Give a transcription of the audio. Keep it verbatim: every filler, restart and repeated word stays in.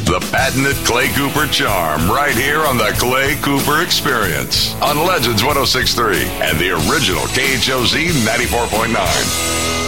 The patented Clay Cooper charm right here on the Clay Cooper Experience on Legends one oh six point three and the original K H O Z ninety-four point nine.